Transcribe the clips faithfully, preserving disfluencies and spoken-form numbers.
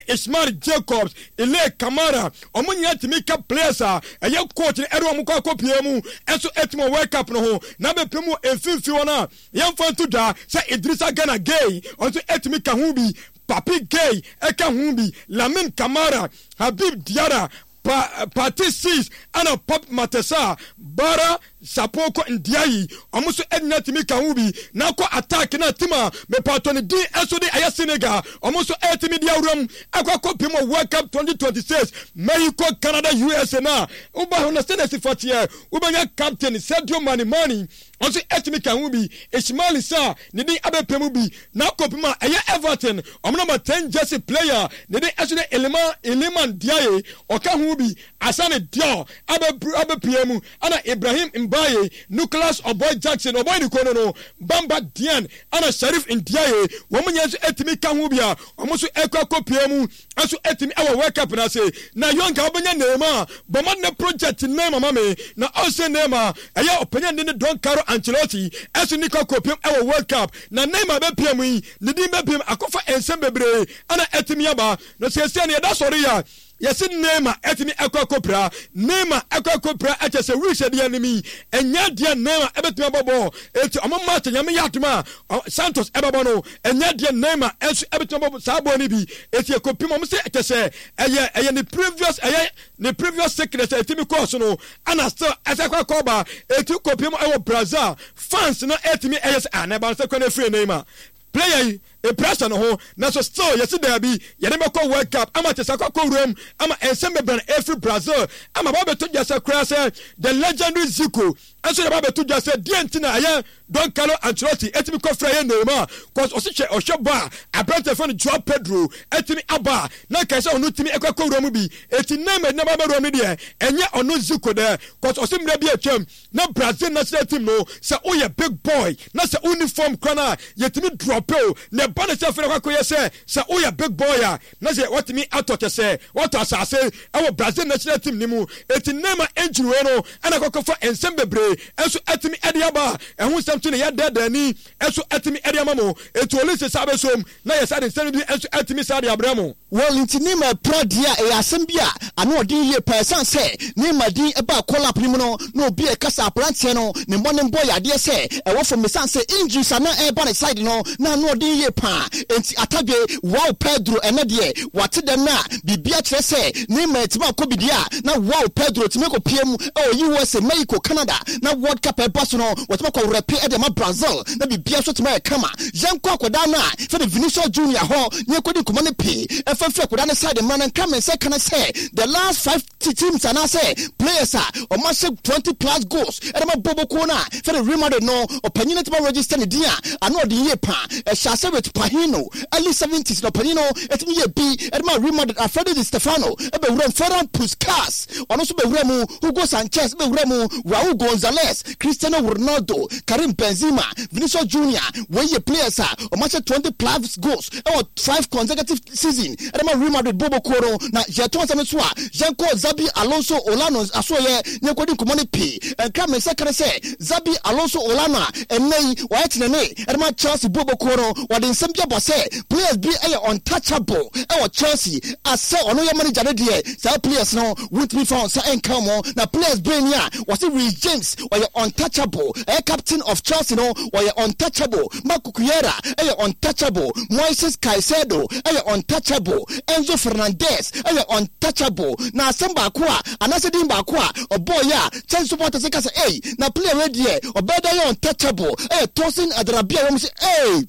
Ismail Jacobs, Ile Kamara, Omunya Timika players a ɛyɛ coach ɛro ɔmo kɔ akɔpie mu ɛso ɛtimo World Cup no ho na bɛpɛ mu efifi wɔna yɛmfa nto da sɛ Idrissa Gana Gay ɔnso ɛtimi ka ho bi Papi Gay ɛka ho bi Lamine Kamara Habib Diarra pa, Party six ana Pop Matesa Bara Sapoko Ndiaye omuso edna timi kahubi na ko attack na tima me patoni din eso de aya Senegal omuso etimi dia uram akwa kopim World Cup twenty twenty-six Mexico Canada U S A na uba hona senesi fatia ubanya captain Sadio Mane Mane onso etimi kahubi Ismail Sa ne din abepemu bi na kopim aya Everton omno ma ten jersey player ne din eso de Eleman Eleman Diaye oka hubi Asane Dio abe abepemu ana Ibrahim Mbaye, Nicholas Oboy Jackson, Oboy Nikono no, Bamba Dian, Ana Sharif Ndiaye, woman yes etimi kahubia, omusu ekwa kopiemu, asu etimi awa World Cup na se, na yonka obanya nema, boman ne project nema mame, na ose nema, aya openya nene Don Carlo Ancelotti, asu niko kopiemu awa World Cup, na nema bepiemu yi, nidi bepiemu akofa ensembebre, ana etimi yaba, no se se ni eda sorry ya, Yes, Nema etimi ekwa kopra Nema ekwa kopra eche se wishe di enemy enya dia Nema ebetimi bobo eti omo match nyame yatuma Santos ebabono enya dia Nema enso ebetimi bobo sabo ni bi eti ekopim omo se eche se eye eye ni previous eye ni previous sickness etimi course no ana still esekwa koba eti kopim ewo Brazil fans no etimi eye se aneba se kwa na free Nema player a pressure no ho na so still yes there be ye never call World Cup ama tesa kwa room ama ensemble brand every Brazil ama ba beto just cross the legendary Zico and so ba beto just the antina aya Don Carlo Ancelotti etimi ko frey Neymar cause osiche oshoba abrante fan Joao Pedro etimi aba na kaisa onu timi ekwa kwa room bi eti Neymar na ba room de enye onu Zico there cause osimre bi atwam na Brazil national team no say oh yeah big boy na say uniform corner yetimi drop na bana se fere kwa koye se se o ya big boy a na se what me atoke se what asase e Brazil national team nimu eti Neymar injury no ana kokofa ensem bebre enso etimi ediaba ehun samto ne ya dada ni enso etimi ediama mo eti olise sabe som na ye sade nsem bi enso etimi sade abramo well inti Neymar prodia e asem bia ana odin ye person se Neymar din e ba call up nimu no no bi e kasa plantie no ne morning boy ade se e wo for me san se injury sana e ba ne side no na no odin ye pa enti atagwe wow Pedro enede wate dem na bibia kire se Neymar tima ko bidia na wow Pedro timeko piem e U S A Mexico Canada na World Cup e boss no watima ko repe e de ma Brazil na bibia so tima e kama yanko akoda na fe de Vinicius Junior ho ne kodi kuma ne pe e fa fe akoda ne side man and come and say can I say the last five teams and I say players are o ma say twenty plus goals e de ma bobo ko na fe de Real Madrid no opinion tima register ne dia ano de ye pa e sha se with Pahino early seventies no Pahino etimi ye bi e de ma Real Madrid Alfredo Di Stefano e be wura Ferran Puskas ono so be wura mu Hugo Sanchez be wura mu Raul Gonzalez Cristiano Ronaldo Karim Benzema Vinicius Junior we ye players are o ma say twenty plus goals e o five consecutive season e de ma Real Madrid bobo koro na je to asem so a Janko Zabi Alonso Olano asoye ne kodi komone p en ka me sekere se Zabi Alonso Olano enei wa etene ne e de ma Chelsea bobo koro wa de nsem bia bose players be e untouchable e o Chelsea ase ono ye manager ne de say players no won't be found say enka mo na players be nia was it Reece James or you untouchable e captain of Chelsea no or you untouchable Marco Cuera e untouchable Moises Caicedo e untouchable Enzo Fernandez e untouchable na samba kwa anase din ba kwa oboy ya chance supporters say hey na player ready obeda you untouchable e Tosin Adrabia we say hey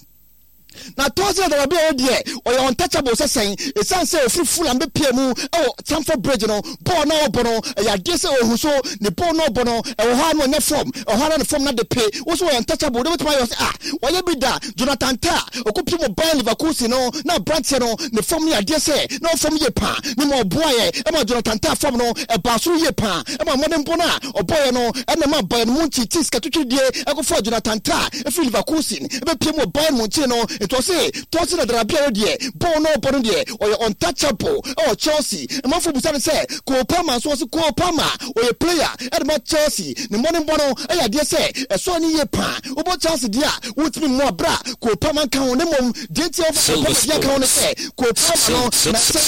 na tozi da rabia odie o ya untouchable se sen e san se ofru full ambe piemu e Stamford Bridge no ball na obono e ya de se ohuso ne ball na obono e wo ha no ne form e ha na form na de pay wo so untouchable de betuma yo se ah wo ye bi da Jonathan Ta okupi mo Bayer Leverkusen no na branch no ne form ya de se na form ye pa ni mo boye e ma Jonathan Ta form no e ba so ye pa e ma modern bona oboye no e na ma Bayern Munich tiska tutudie e ko for Jonathan Ta e fi Leverkusen e be piemu Bayern Munich no to say Tosin Adrabia de ball no ball de or untouchable or Chelsea e ma fo busa say ko Palmer so ko Palmer or a player e ma Chelsea ne morning bono e ya de say e so ni ye pa obo Chelsea dia wut me mo bra ko Palmer kan ne mom de ti of ya kan ne say ko Palmer no na